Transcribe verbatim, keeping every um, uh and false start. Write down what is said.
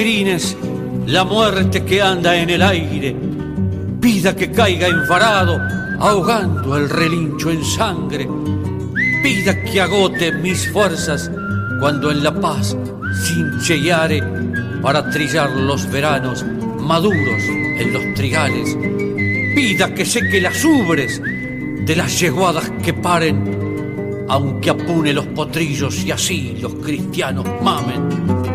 crines la muerte que anda en el aire, pida que caiga enfarado, ahogando el relincho en sangre, pida que agote mis fuerzas cuando en la paz cincheare para trillar los veranos maduros en los trigales, pida que seque las ubres de las yeguadas que paren, aunque apune los potrillos y así los cristianos mamen.